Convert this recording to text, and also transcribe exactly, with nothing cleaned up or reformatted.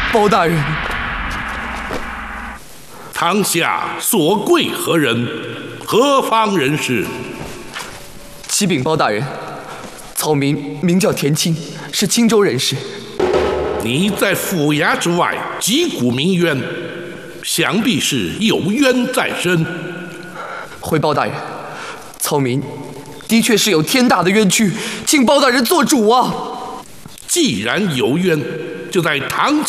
包大人， 堂下所贵何人？何方人士？ 启禀包大人，草民名叫田青，是青州人士。 你在府衙之外击鼓鸣冤，想必是有冤在身。 回包大人，草民的确是有天大的冤屈，请包大人做主啊！ 既然有冤，就在堂